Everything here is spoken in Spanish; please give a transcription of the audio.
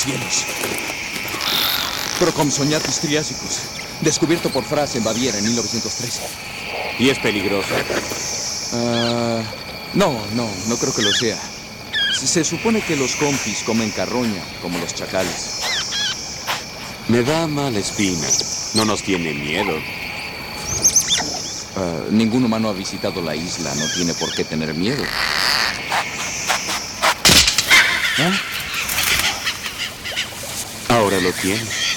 cielos. Procomsognathus triásicus, descubierto por Frass en Baviera en 1913. ¿Y es peligroso? No creo que lo sea. Se supone que los compis comen carroña, como los chacales. Me da mala espina. No nos tiene miedo. Ningún humano ha visitado la isla, no tiene por qué tener miedo. Ahora lo tiene.